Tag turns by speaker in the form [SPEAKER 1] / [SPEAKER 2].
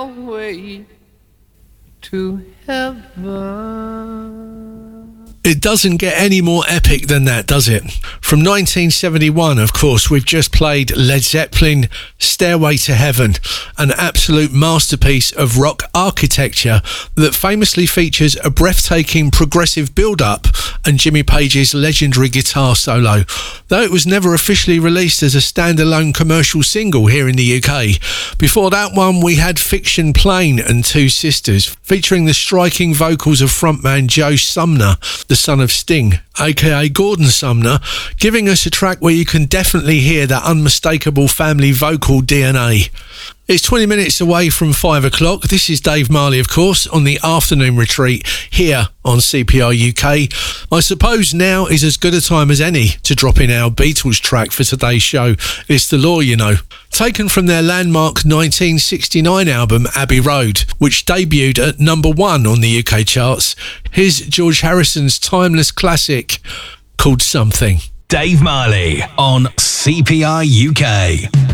[SPEAKER 1] way to heaven.
[SPEAKER 2] It doesn't get any more epic than that, does it? From 1971, of course, we've just played Led Zeppelin, Stairway to Heaven, an absolute masterpiece of rock architecture that famously features a breathtaking progressive build-up and Jimmy Page's legendary guitar solo. Though it was never officially released as a standalone commercial single here in the UK. Before that one, we had Fiction Plane and Two Sisters, featuring the striking vocals of frontman Joe Sumner, the son of Sting, aka Gordon Sumner, giving us a track where you can definitely hear that unmistakable family vocal DNA. It's 20 minutes away from 5 o'clock. This is Dave Marley, of course, on the afternoon retreat here on CPR UK. I suppose now is as good a time as any to drop in our Beatles track for today's show. It's The Law, you know. Taken from their landmark 1969 album Abbey Road, which debuted at number 1 on the UK charts. Here's George Harrison's timeless classic called Something.
[SPEAKER 3] Dave Marley on CPR UK.